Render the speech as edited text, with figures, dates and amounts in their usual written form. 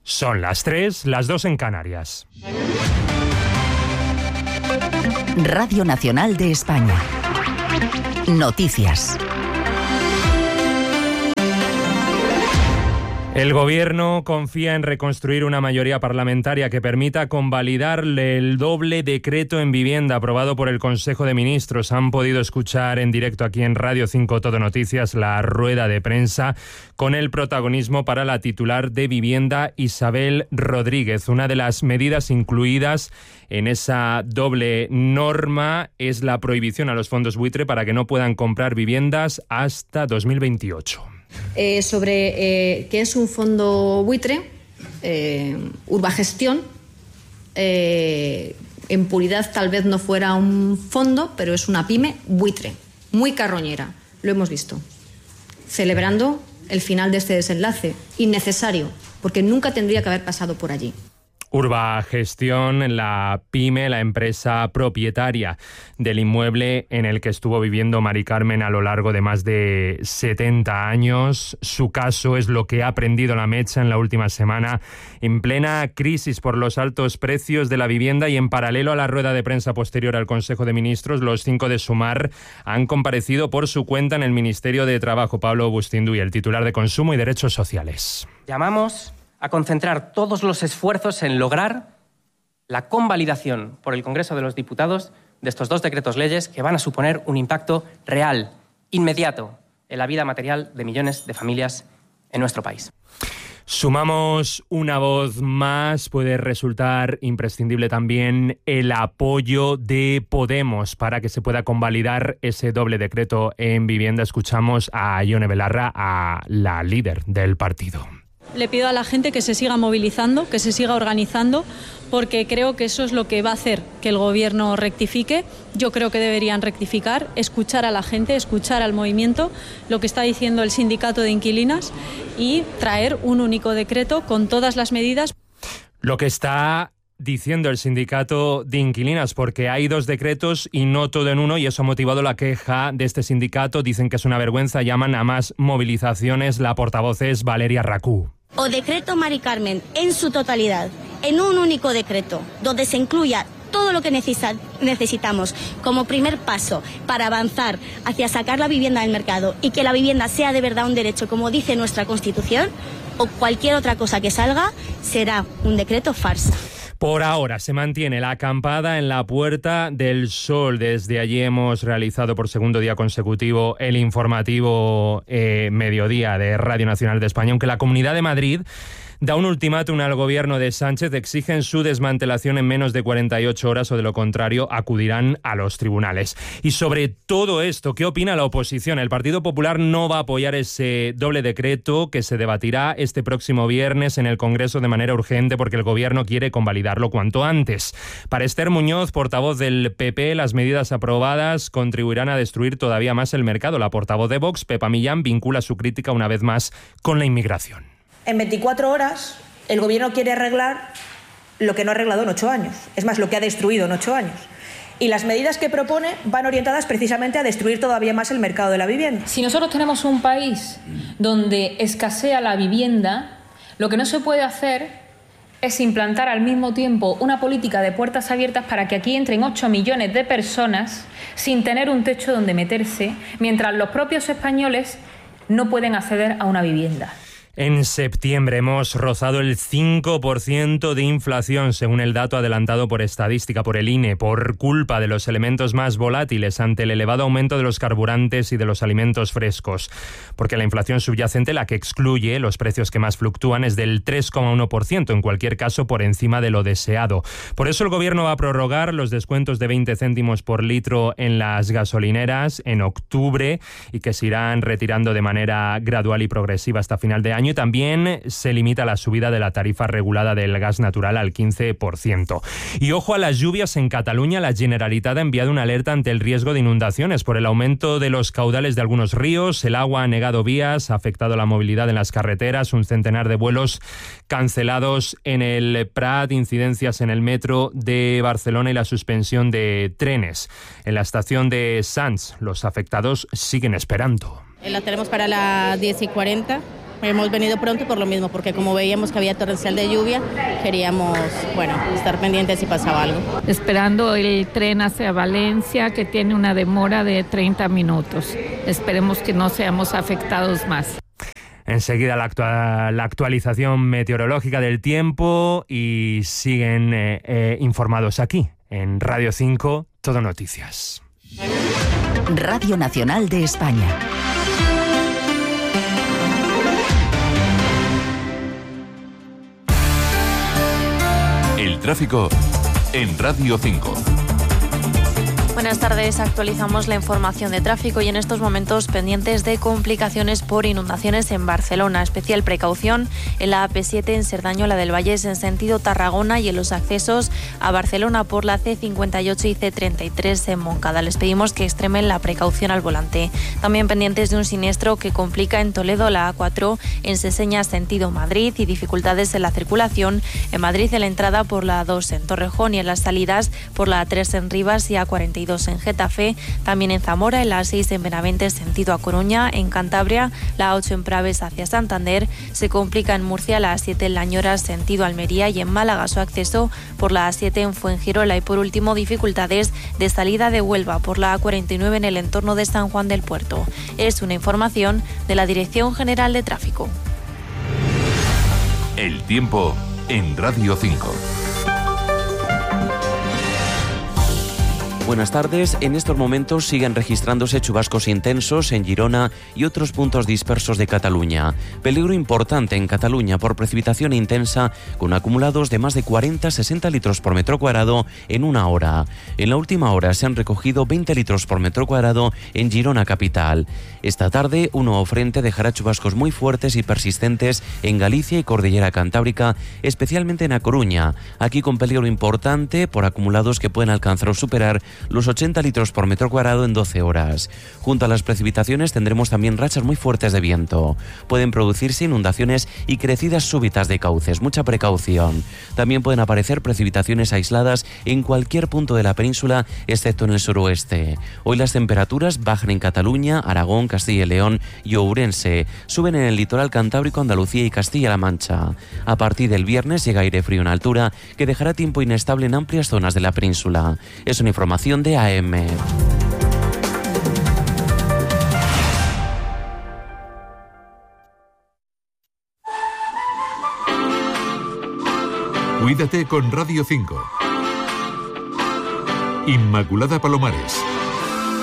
Son las 3, las 2 en Canarias. Radio Nacional de España. Noticias. El Gobierno confía en reconstruir una mayoría parlamentaria que permita convalidar el doble decreto en vivienda aprobado por el Consejo de Ministros. Han podido escuchar en directo aquí en Radio 5 Todo Noticias la rueda de prensa con el protagonismo para la titular de Vivienda, Isabel Rodríguez. Una de las medidas incluidas en esa doble norma es la prohibición a los fondos buitre para que no puedan comprar viviendas hasta 2028. Sobre qué es un fondo buitre, Urbagestión, en puridad tal vez no fuera un fondo, pero es una pyme buitre, muy carroñera, lo hemos visto, celebrando el final de este desenlace, innecesario, porque nunca tendría que haber pasado por allí. Urbagestión, la pyme, la empresa propietaria del inmueble en el que estuvo viviendo Mari Carmen a lo largo de más de 70 años. Su caso es lo que ha prendido la mecha en la última semana, en plena crisis por los altos precios de la vivienda, y en paralelo a la rueda de prensa posterior al Consejo de Ministros, los 5 de Sumar han comparecido por su cuenta en el Ministerio de Trabajo. Pablo Bustinduy, el titular de Consumo y Derechos Sociales. Llamamos a concentrar todos los esfuerzos en lograr la convalidación por el Congreso de los Diputados de estos 2 decretos leyes que van a suponer un impacto real, inmediato, en la vida material de millones de familias en nuestro país. Sumamos una voz más. Puede resultar imprescindible también el apoyo de Podemos para que se pueda convalidar ese doble decreto en vivienda. Escuchamos a Ione Belarra, a la líder del partido. Le pido a la gente que se siga movilizando, que se siga organizando, porque creo que eso es lo que va a hacer que el Gobierno rectifique. Yo creo que deberían rectificar, escuchar a la gente, escuchar al movimiento, lo que está diciendo el sindicato de inquilinas, y traer un único decreto con todas las medidas. Lo que está diciendo el sindicato de inquilinas, porque hay 2 decretos y no todo en uno, y eso ha motivado la queja de este sindicato. Dicen que es una vergüenza, llaman a más movilizaciones. La portavoz es Valeria Racú. O decreto Mari Carmen en su totalidad, en un único decreto, donde se incluya todo lo que necesitamos como primer paso para avanzar hacia sacar la vivienda del mercado y que la vivienda sea de verdad un derecho, como dice nuestra Constitución, o cualquier otra cosa que salga, será un decreto farsa. Por ahora se mantiene la acampada en la Puerta del Sol. Desde allí hemos realizado por segundo día consecutivo el informativo Mediodía de Radio Nacional de España, aunque la Comunidad de Madrid da un ultimátum al gobierno de Sánchez, exigen su desmantelación en menos de 48 horas o de lo contrario acudirán a los tribunales. Y sobre todo esto, ¿qué opina la oposición? El Partido Popular no va a apoyar ese doble decreto que se debatirá este próximo viernes en el Congreso de manera urgente porque el gobierno quiere convalidarlo cuanto antes. Para Esther Muñoz, portavoz del PP, las medidas aprobadas contribuirán a destruir todavía más el mercado. La portavoz de Vox, Pepa Millán, vincula su crítica una vez más con la inmigración. En 24 horas el Gobierno quiere arreglar lo que no ha arreglado en 8 años. Es más, lo que ha destruido en 8 años. Y las medidas que propone van orientadas precisamente a destruir todavía más el mercado de la vivienda. Si nosotros tenemos un país donde escasea la vivienda, lo que no se puede hacer es implantar al mismo tiempo una política de puertas abiertas para que aquí entren 8 millones de personas sin tener un techo donde meterse, mientras los propios españoles no pueden acceder a una vivienda. En septiembre hemos rozado el 5% de inflación, según el dato adelantado por Estadística, por el INE, por culpa de los elementos más volátiles ante el elevado aumento de los carburantes y de los alimentos frescos. Porque la inflación subyacente, la que excluye los precios que más fluctúan, es del 3,1%, en cualquier caso por encima de lo deseado. Por eso el Gobierno va a prorrogar los descuentos de 20 céntimos por litro en las gasolineras en octubre y que se irán retirando de manera gradual y progresiva hasta final de año. Y también se limita la subida de la tarifa regulada del gas natural al 15%. Y ojo a las lluvias en Cataluña. La Generalitat ha enviado una alerta ante el riesgo de inundaciones por el aumento de los caudales de algunos ríos. El agua ha anegado vías, ha afectado la movilidad en las carreteras, un centenar de vuelos cancelados en el Prat, incidencias en el metro de Barcelona y la suspensión de trenes. En la estación de Sants, los afectados siguen esperando. La tenemos para las 10:40. Hemos venido pronto por lo mismo, porque como veíamos que había torrencial de lluvia, queríamos, estar pendientes si pasaba algo. Esperando el tren hacia Valencia, que tiene una demora de 30 minutos. Esperemos que no seamos afectados más. Enseguida la actualización meteorológica del tiempo y siguen informados aquí, en Radio 5, Todo Noticias. Radio Nacional de España. El tráfico en Radio 5. Buenas tardes, actualizamos la información de tráfico y en estos momentos pendientes de complicaciones por inundaciones en Barcelona. Especial precaución en la AP7 en Cerdañola del Vallès en sentido Tarragona y en los accesos a Barcelona por la C58 y C33 en Montcada. Les pedimos que extremen la precaución al volante. También pendientes de un siniestro que complica en Toledo la A4 en Seseña sentido Madrid y dificultades en la circulación en Madrid en la entrada por la A2 en Torrejón y en las salidas por la A3 en Rivas y A42 en Getafe, también en Zamora, en la A6 en Benavente sentido a Coruña, en Cantabria, la A8 en Praves hacia Santander, se complica en Murcia la A7 en Lañoras sentido Almería y en Málaga su acceso por la A7 en Fuengirola y por último dificultades de salida de Huelva por la A49 en el entorno de San Juan del Puerto. Es una información de la Dirección General de Tráfico. El tiempo en Radio 5. Buenas tardes. En estos momentos siguen registrándose chubascos intensos en Girona y otros puntos dispersos de Cataluña. Peligro importante en Cataluña por precipitación intensa con acumulados de más de 40-60 litros por metro cuadrado en una hora. En la última hora se han recogido 20 litros por metro cuadrado en Girona capital. Esta tarde un nuevo frente dejará chubascos muy fuertes y persistentes en Galicia y Cordillera Cantábrica, especialmente en A Coruña. Aquí con peligro importante por acumulados que pueden alcanzar o superar los 80 litros por metro cuadrado en 12 horas. Junto a las precipitaciones tendremos también rachas muy fuertes de viento. Pueden producirse inundaciones y crecidas súbitas de cauces. Mucha precaución. También pueden aparecer precipitaciones aisladas en cualquier punto de la península, excepto en el suroeste. Hoy las temperaturas bajan en Cataluña, Aragón, Castilla y León y Ourense. Suben en el litoral cantábrico, Andalucía y Castilla-La Mancha. A partir del viernes llega aire frío en altura que dejará tiempo inestable en amplias zonas de la península. Es una información de AM. Cuídate con Radio 5. Inmaculada Palomares.